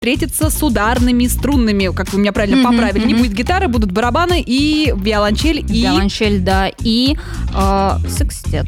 встретится с ударными струнными, как вы меня правильно поправили. Не будет гитары, будут барабаны и виолончель. Виолончель, да, и секстет.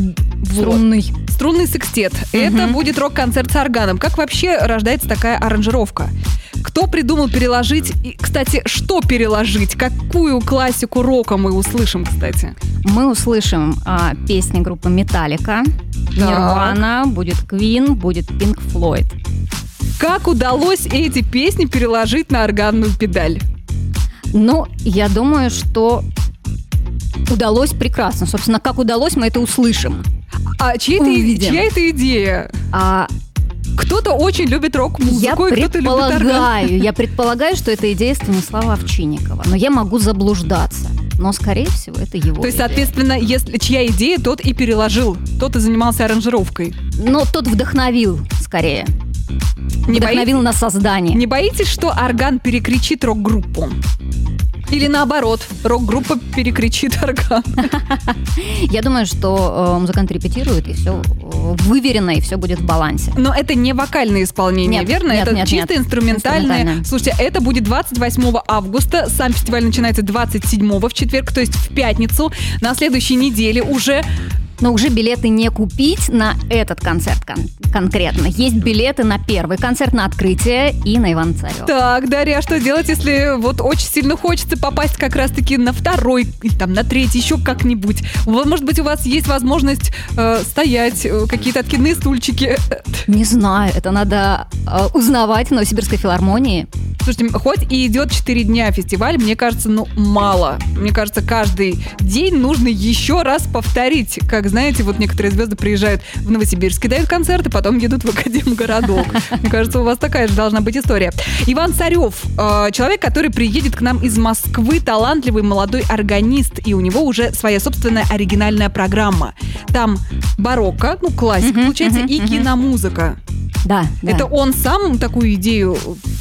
Струнный секстет. Это будет рок-концерт с органом. Как вообще рождается такая аранжировка? Кто придумал переложить? И, кстати, что переложить? Какую классику рока мы услышим, кстати? Мы услышим песни группы Metallica, Nirvana, будет Queen, будет Pink Floyd. Как удалось эти песни переложить на органную педаль? Ну, я думаю, что удалось прекрасно. Собственно, как удалось, мы это услышим. А чья это идея? Кто-то очень любит рок-музыку, и кто-то любит орган. Я предполагаю, что это идея Станислава Овчинникова. Но я могу заблуждаться. Но, скорее всего, это его То есть, идея. соответственно, если чья идея, тот и переложил. Тот и занимался аранжировкой. Но тот вдохновил, скорее. Вдохновил на создание. Не боитесь, что орган перекричит рок-группу? Или наоборот, рок-группа перекричит орган? Я думаю, что музыканты репетируют, и все выверено, и все будет в балансе. Но это не вокальное исполнение, верно? Это чисто инструментальное. Слушайте, это будет 28 августа. Сам фестиваль начинается 27-го в четверг, то есть в пятницу. На следующей неделе уже... Но уже билеты не купить на этот концерт конкретно. Есть билеты на первый концерт, на открытие и на Ивана Царева. Так, Дарья, а что делать, если вот очень сильно хочется попасть как раз-таки на второй или там на третий, еще как-нибудь? Может быть, у вас есть возможность стоять, какие-то откидные стульчики? Не знаю, это надо узнавать в Новосибирской филармонии. Слушайте, хоть и идет 4 дня фестиваль, мне кажется, мало. Мне кажется, каждый день нужно еще раз повторить. Как, знаете, вот некоторые звезды приезжают в Новосибирск, дают концерты, потом едут в Академгородок. Мне кажется, у вас такая же должна быть история. Иван Царев, человек, который приедет к нам из Москвы, талантливый молодой органист, и у него уже своя собственная оригинальная программа. Там барокко, классика, получается, и киномузыка. Да. Это он сам такую идею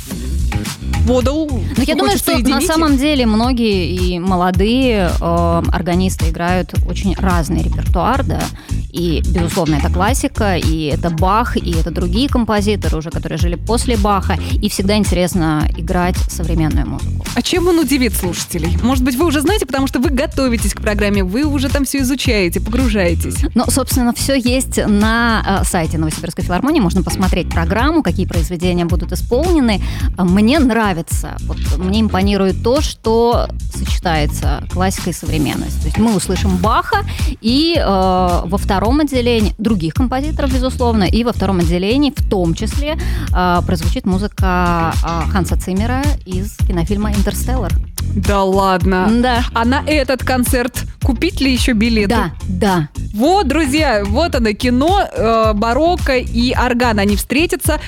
подал. Но я думаю, что на самом деле многие и молодые органисты играют очень разный репертуар, да. И, безусловно, это классика, и это Бах, и это другие композиторы уже, которые жили после Баха. И всегда интересно играть современную музыку. А чем он удивит слушателей? Может быть, вы уже знаете, потому что вы готовитесь к программе, вы уже там все изучаете, погружаетесь. Ну, собственно, все есть на сайте Новосибирской филармонии. Можно посмотреть программу, какие произведения будут исполнены. Мне нравится, мне импонирует то, что сочетается классика и современность. То есть мы услышим Баха и во втором отделении других композиторов, безусловно, и во втором отделении в том числе прозвучит музыка Ханса Циммера из кинофильма «Интерстеллар». Да ладно? Да. А на этот концерт купить ли еще билеты? Да. Вот, друзья, вот оно, кино, барокко и орган. Они встретятся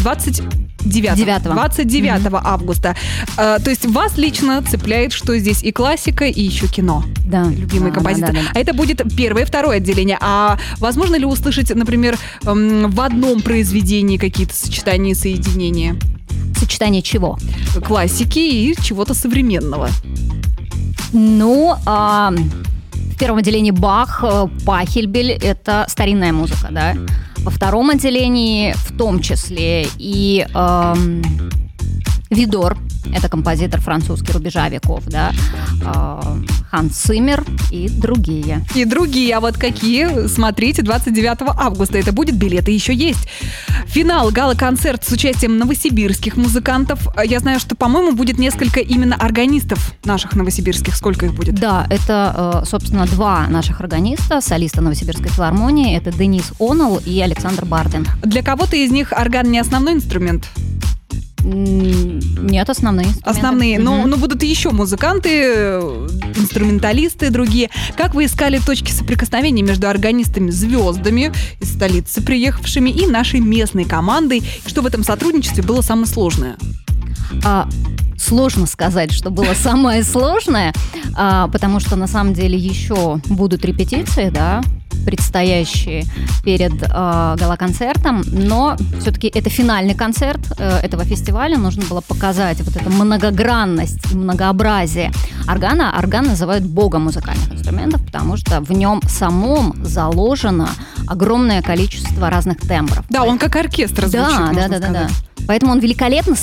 29 августа. То есть вас лично цепляет, что здесь и классика, и еще кино. Да. Любимый композитор. Да. А это будет первое и второе отделение. А возможно ли услышать, например, в одном произведении какие-то сочетания и соединения? Сочетание чего? Классики и чего-то современного. В первом отделении Бах, Пахельбель – это старинная музыка, да. Во втором отделении в том числе и Видор, это композитор французский рубежа веков, да, Ханс Циммер и другие. А вот какие? Смотрите, 29 августа это будет, билеты еще есть. Финал, гала-концерт с участием новосибирских музыкантов. Я знаю, что, по-моему, будет несколько именно органистов наших новосибирских. Сколько их будет? Да, это, собственно, 2 наших органиста, солиста Новосибирской филармонии. Это Денис Онал и Александр Бардин. Для кого-то из них орган не основной инструмент? Нет, основные инструменты. Основные, но будут и еще музыканты, инструменталисты другие. Как вы искали точки соприкосновения между органистами-звездами из столицы приехавшими и нашей местной командой? И что в этом сотрудничестве было самое сложное? Сложно сказать, что было самое сложное, потому что на самом деле еще будут репетиции, да, предстоящие перед гала-концертом, но все-таки это финальный концерт этого фестиваля, нужно было показать вот эту многогранность и многообразие органа. Орган называют богом музыкальных инструментов, потому что в нем самом заложено огромное количество разных тембров. Да, он как оркестр звучит, можно сказать. Поэтому он великолепно